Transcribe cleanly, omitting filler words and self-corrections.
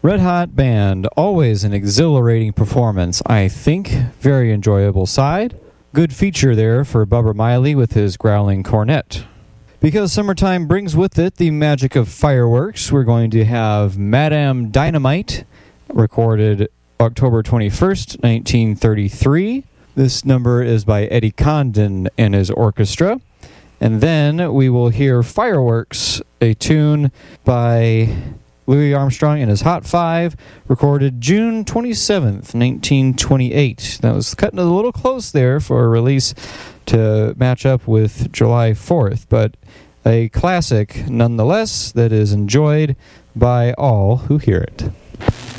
Red Hot Band, always an exhilarating performance, I think. Very enjoyable side. Good feature there for Bubba Miley with his growling cornet. Because summertime brings with it the magic of fireworks, we're going to have Madame Dynamite, recorded October 21st, 1933. This number is by Eddie Condon and his orchestra. And then we will hear Fireworks, a tune by Louis Armstrong and his Hot Five, recorded June 27th, 1928. That was cutting it a little close there for a release to match up with July 4th, but a classic nonetheless that is enjoyed by all who hear it.